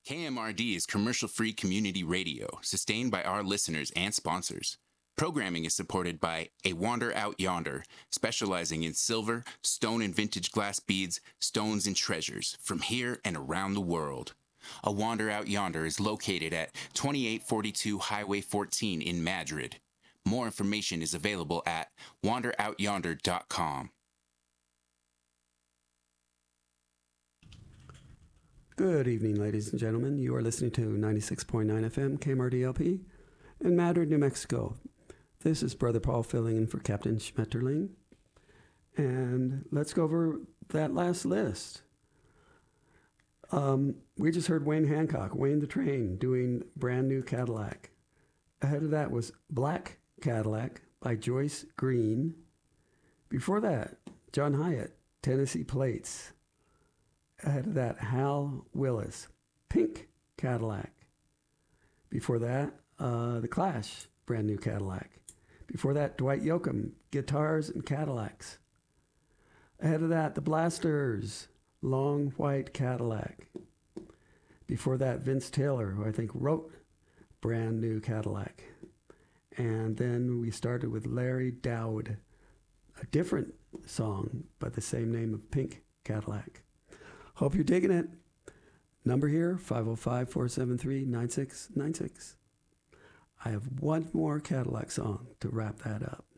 KMRD is commercial-free community radio, sustained by our listeners and sponsors. Programming is supported by A Wander Out Yonder, specializing in silver, stone and vintage glass beads, stones and treasures from here and around the world. A Wander Out Yonder is located at 2842 Highway 14 in Madrid. More information is available at wanderoutyonder.com. Good evening, ladies and gentlemen. You are listening to 96.9 FM KMRDLP in Madrid, New Mexico. This is Brother Paul filling in for Captain Schmetterling. And let's go over that last list. We just heard Wayne Hancock, Wayne the Train, doing Brand New Cadillac. Ahead of that was Black Cadillac by Joyce Green. Before that, John Hyatt, Tennessee Plates. Ahead of that, Hal Willis, Pink Cadillac. Before that, The Clash, Brand New Cadillac. Before that, Dwight Yoakam, Guitars and Cadillacs. Ahead of that, The Blasters, Long White Cadillac. Before that, Vince Taylor, who I think wrote Brand New Cadillac. And then we started with Larry Dowd, a different song, but the same name of Pink Cadillac. Hope you're digging it. Number here, 505-473-9696. I have one more Cadillac song to wrap that up.